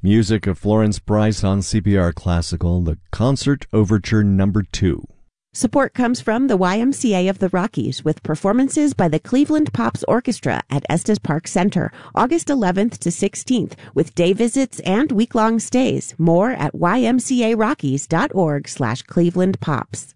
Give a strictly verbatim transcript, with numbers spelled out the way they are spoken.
Music of Florence Price on C P R Classical, the Concert Overture Number two. Support comes from the Y M C A of the Rockies with performances by the Cleveland Pops Orchestra at Estes Park Center, August eleventh to sixteenth, with day visits and week-long stays. More at y m c a rockies dot org slash Cleveland Pops.